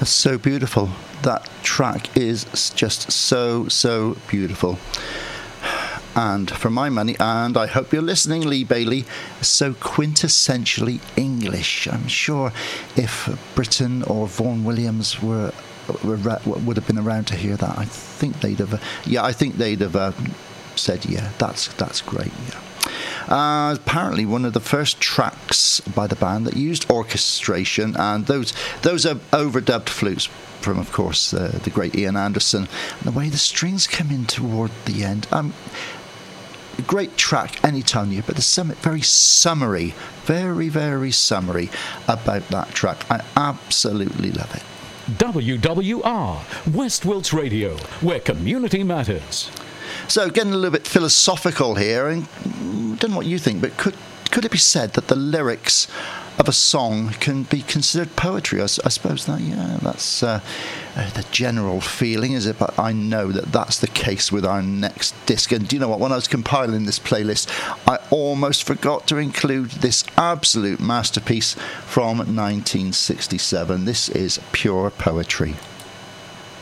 That's so beautiful. That track is just so beautiful. And for my money, and I hope you're listening, Lee Bailey, so quintessentially English. I'm sure if Britten or Vaughan Williams would have been around to hear that, I think they'd have said, yeah, that's great. Yeah. Apparently, one of the first tracks by the band that used orchestration, and those are overdubbed flutes from, of course, the great Ian Anderson. And the way the strings come in toward the end. Great track any time of year, but there's very summary, very summary about that track. I absolutely love it. WWR, West Wilts Radio, where community matters. So, getting a little bit philosophical here, and I don't know what you think, but could it be said that the lyrics of a song can be considered poetry? I suppose that's the general feeling, is it? But I know that that's the case with our next disc. And do you know what? When I was compiling this playlist, I almost forgot to include this absolute masterpiece from 1967. This is pure poetry.